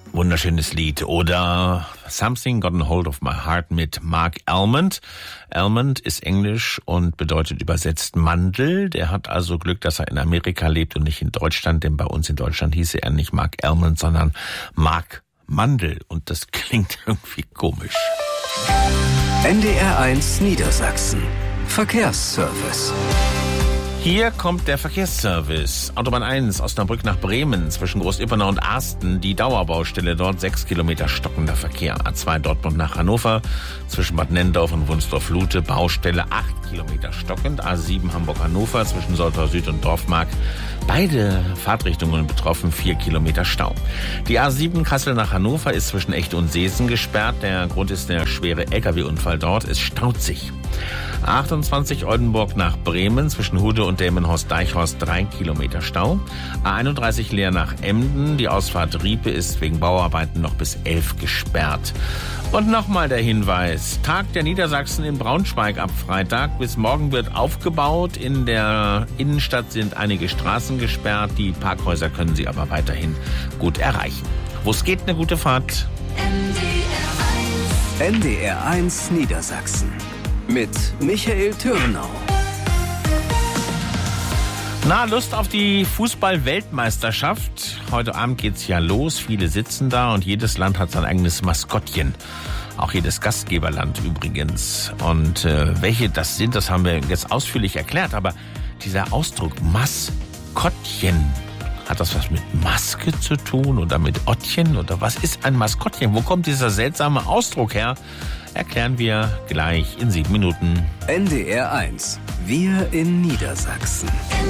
Wunderschönes Lied. Oder Something Got a Hold of My Heart mit Mark Almond. Almond ist Englisch und bedeutet übersetzt Mandel. Der hat also Glück, dass er in Amerika lebt und nicht in Deutschland, denn bei uns in Deutschland hieße er nicht Mark Almond, sondern Mark Mandel. Und das klingt irgendwie komisch. NDR1 Niedersachsen. Verkehrsservice. Hier kommt der Verkehrsservice. Autobahn 1, Osnabrück nach Bremen, zwischen Groß-Ippenau und Arsten. Die Dauerbaustelle dort, 6 Kilometer stockender Verkehr. A2 Dortmund nach Hannover, zwischen Bad Nenndorf und Wunsdorf-Lute, Baustelle 8 Kilometer stockend. A7 Hamburg-Hannover, zwischen Soltau Süd und Dorfmark. Beide Fahrtrichtungen betroffen, 4 Kilometer Stau. Die A7 Kassel nach Hannover ist zwischen Echt und Seesen gesperrt. Der Grund ist der schwere LKW-Unfall dort. Es staut sich. A28 Oldenburg nach Bremen, zwischen Hude und Delmenhorst-Deichhorst 3 Kilometer Stau. A31 Leer nach Emden, die Ausfahrt Riepe ist wegen Bauarbeiten noch bis 11 gesperrt. Und nochmal der Hinweis, Tag der Niedersachsen in Braunschweig ab Freitag. Bis morgen wird aufgebaut. In der Innenstadt sind einige Straßen gesperrt. Die Parkhäuser können Sie aber weiterhin gut erreichen. Wo es geht, eine gute Fahrt. NDR1 Niedersachsen. Mit Michael Türnau. Na, Lust auf die Fußball-Weltmeisterschaft? Heute Abend geht's ja los. Viele sitzen da und jedes Land hat sein eigenes Maskottchen. Auch jedes Gastgeberland übrigens. Und welche das sind, das haben wir jetzt ausführlich erklärt. Aber dieser Ausdruck Maskottchen, hat das was mit Maske zu tun oder mit Ottchen? Oder was ist ein Maskottchen? Wo kommt dieser seltsame Ausdruck her? Erklären wir gleich in 7 Minuten. NDR1. Wir in Niedersachsen.